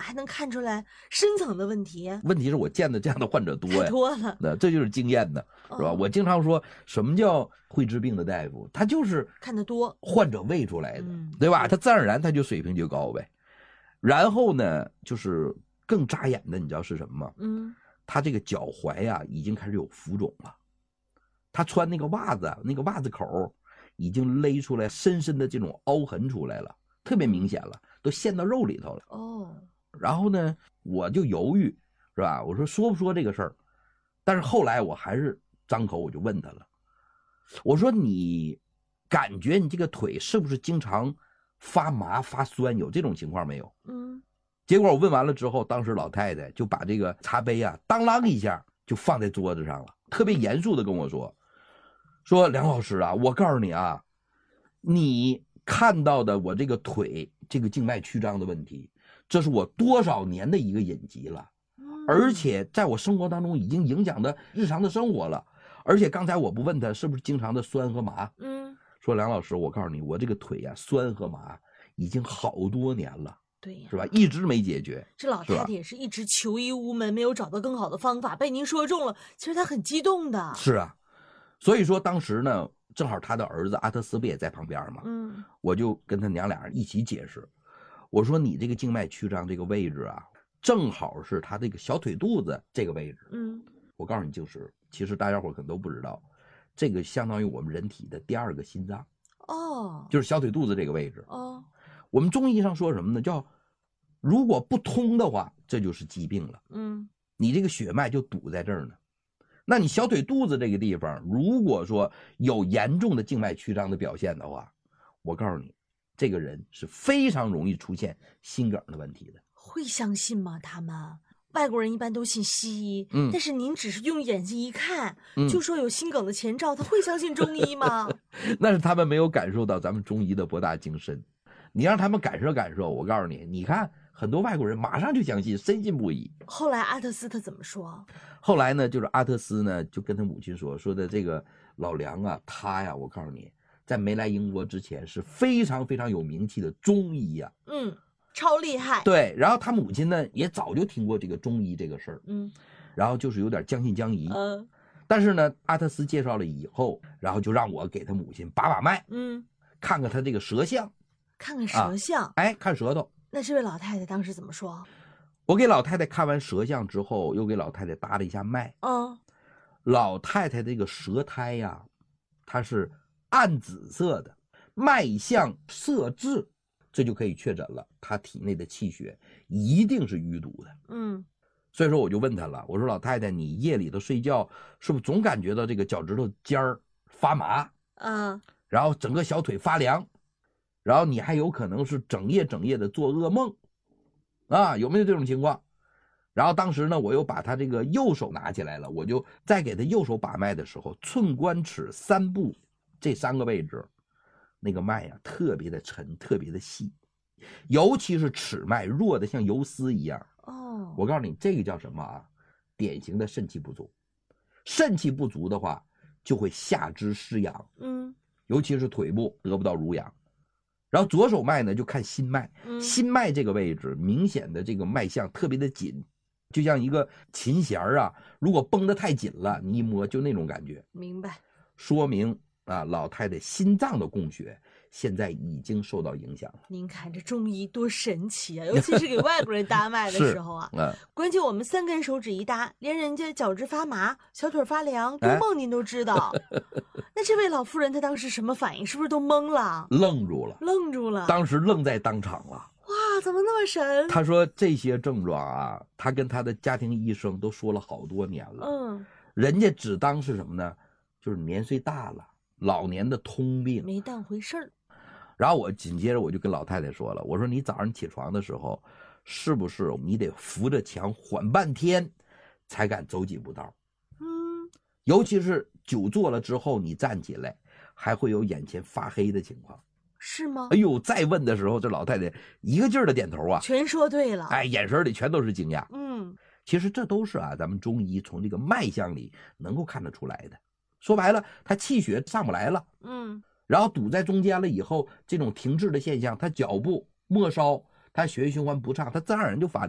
还能看出来深层的问题？ 问题是我见的这样的患者多呀， 太多了。 那这就是经验呢，是吧？我经常说什么叫会治病的大夫，他就是看得多， 患者喂出来的，对吧？他自然而然他就水平就高呗。然后呢，就是更扎眼的，你知道是什么吗？他这个脚踝呀已经开始有浮肿了，他穿那个袜子，那个袜子口已经勒出来深深的这种凹痕出来了，特别明显了，都陷到肉里头了。然后呢，我就犹豫，是吧？我说不说这个事儿？但是后来我还是张口我就问他了，我说你感觉你这个腿是不是经常发麻发酸，有这种情况没有？结果我问完了之后，当时老太太就把这个茶杯啊当啷一下就放在桌子上了，特别严肃的跟我说梁老师啊，我告诉你啊，你看到的我这个腿这个静脉曲张的问题，这是我多少年的一个隐疾了，而且在我生活当中已经影响的日常的生活了。而且刚才我不问他是不是经常的酸和麻，说梁老师，我告诉你，我这个腿啊酸和麻已经好多年了， 对呀， 是吧？一直没解决。 这老太太也是一直求医无门，没有找到更好的方法，被您说中了，其实她很激动的。 是啊，所以说当时呢，正好他的儿子阿特斯不也在旁边吗？我就跟他娘俩人一起解释，我说你这个静脉曲张这个位置啊，正好是他这个小腿肚子这个位置。我告诉你，就是其实大家伙可能都不知道，这个相当于我们人体的第二个心脏。就是小腿肚子这个位置。我们中医上说什么呢？叫如果不通的话，这就是疾病了。你这个血脉就堵在这儿呢。那你小腿肚子这个地方，如果说有严重的静脉曲张的表现的话，我告诉你，这个人是非常容易出现心梗的问题的。 会相信吗？他们外国人一般都信西医，但是您只是用眼睛一看，就说有心梗的前兆，他会相信中医吗？ 那是他们没有感受到咱们中医的博大精深。你让他们感受感受，我告诉你，你看很多外国人马上就相信，深信不疑。 后来阿特斯他怎么说？ 后来呢，就是阿特斯呢就跟他母亲说的这个老梁啊，他呀，我告诉你，在没来英国之前是非常非常有名气的中医呀。 超厉害。 对，然后他母亲呢也早就听过这个中医这个事儿，然后就是有点将信将疑。但是呢，阿特斯介绍了以后，然后就让我给他母亲把脉，看看他这个舌象， 看看舌象， 看舌头。 那这位老太太当时怎么说？ 我给老太太看完舌象之后，又给老太太搭了一下脉。老太太这个舌苔呀，它是暗紫色的，脉象色滞，这就可以确诊了，她体内的气血一定是淤堵的。所以说我就问她了，我说老太太，你夜里头睡觉是不是总感觉到这个脚趾头尖儿发麻？然后整个小腿发凉，然后你还有可能是整夜的做噩梦啊，有没有这种情况？然后当时呢，我又把他这个右手拿起来了，我就在给他右手把脉的时候，寸关尺三部这3个位置，那个脉啊特别的沉，特别的细，尤其是尺脉弱的像游丝一样。我告诉你，这个叫什么啊？典型的肾气不足。肾气不足的话，就会下肢失养，尤其是腿部得不到濡养。然后左手脉呢，就看心脉，心脉这个位置明显的这个脉象特别的紧，就像一个琴弦啊，如果绷得太紧了，你一摸就那种感觉。 明白。 说明啊，老太太心脏的供血现在已经受到影响了。 您看这中医多神奇啊，尤其是给外国人搭脉的时候啊。关键我们3根手指一搭，连人家脚趾发麻、小腿发凉、多梦您都知道。那这位老妇人她当时什么反应？是不是都懵了？ 愣住了，当时愣在当场了。 哇，怎么那么神？ 他说这些症状啊，他跟他的家庭医生都说了好多年了。人家只当是什么呢？就是年岁大了，老年的通病， 没当回事儿。 然后我紧接着我就跟老太太说了，我说你早上起床的时候，是不是你得扶着墙缓半天，才敢走几步道？尤其是久坐了之后，你站起来还会有眼前发黑的情况， 是吗？ 哎呦，再问的时候，这老太太一个劲儿的点头啊， 全说对了， 眼神里全都是惊讶。其实这都是啊，咱们中医从这个脉象里能够看得出来的。说白了，他气血上不来了，然后堵在中间了以后，这种停滞的现象，他脚部末梢，他血液循环不畅，他自然而然就发